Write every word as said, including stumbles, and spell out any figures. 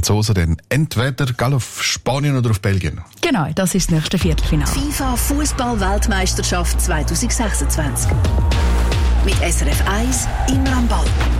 Franzosen dann entweder gell, auf Spanien oder auf Belgien. Genau, das ist das nächste Viertelfinale. FIFA Fußball-Weltmeisterschaft zwanzig sechsundzwanzig. Mit S R F eins immer am Ball.